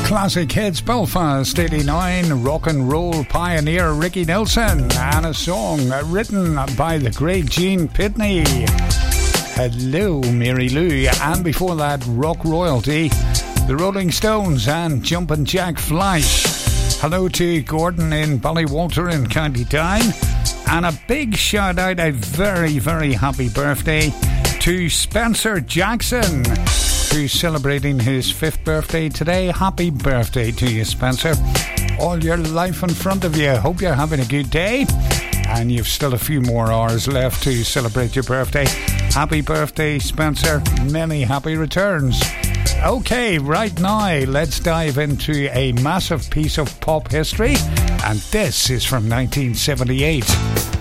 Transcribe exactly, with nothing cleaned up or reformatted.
Classic hits, Belfast eighty-nine, rock and roll pioneer Ricky Nelson, and a song written by the great Gene Pitney. Hello, Mary Lou. And before that, rock royalty, the Rolling Stones and Jumpin' Jack Flash. Hello to Gordon in Ballywalter in County Down. And a big shout out, a very, very happy birthday to Spencer Jackson, who's celebrating his fifth birthday today. Happy birthday to you, Spencer. All your life in front of you. Hope you're having a good day. And you've still a few more hours left to celebrate your birthday. Happy birthday, Spencer. Many happy returns. Okay, right now, let's dive into a massive piece of pop history. And this is from nineteen seventy-eight.